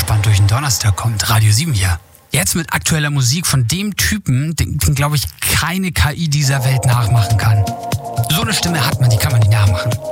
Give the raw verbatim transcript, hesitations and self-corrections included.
entspannt durch den Donnerstag kommt. Radio sieben hier. Jetzt mit aktueller Musik von dem Typen, den, den glaube ich keine K I dieser Welt nachmachen kann. So eine Stimme hat man, die kann man nicht nachmachen.